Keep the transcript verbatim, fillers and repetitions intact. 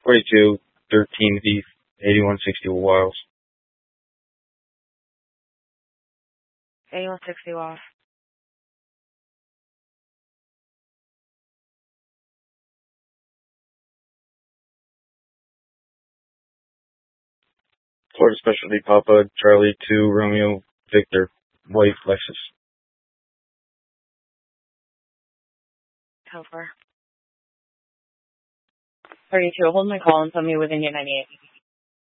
forty-two, thirteen Heath, eighty-one sixty Wiles. eighty-one sixty Wiles. Florida Specialty Papa, Charlie two, Romeo, Victor, White, Lexus. How far? thirty-two. Hold my call and tell me within your ninety-eight.